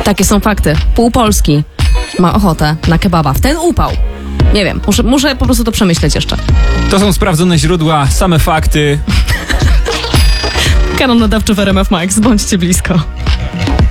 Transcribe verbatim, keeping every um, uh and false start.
Takie są fakty. Pół Polski ma ochotę na kebaba w ten upał. Nie wiem, muszę, muszę po prostu to przemyśleć jeszcze. To są sprawdzone źródła, same fakty. Kanon nadawczy w R M F Max. Bądźcie blisko.